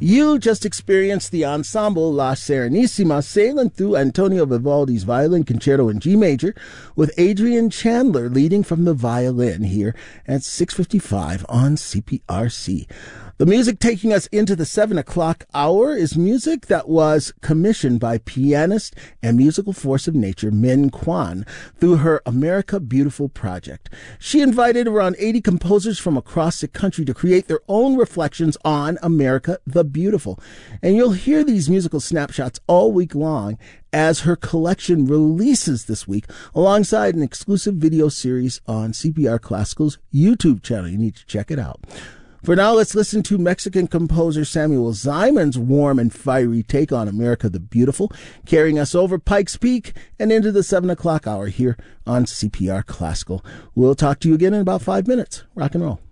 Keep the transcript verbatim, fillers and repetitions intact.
You just experienced the ensemble La Serenissima sailing through Antonio Vivaldi's Violin Concerto in G major with Adrian Chandler leading from the violin here at six fifty-five on C P R C. The music taking us into the seven o'clock hour is music that was commissioned by pianist and musical force of nature Min Kwan through her America Beautiful project. She invited around eighty composers from across the country to create their own reflections on America the Beautiful. And you'll hear these musical snapshots all week long as her collection releases this week alongside an exclusive video series on C P R Classical's YouTube channel. You need to check it out. For now, let's listen to Mexican composer Samuel Zimon's warm and fiery take on America the Beautiful, carrying us over Pikes Peak and into the seven o'clock hour here on C P R Classical. We'll talk to you again in about five minutes. Rock and roll.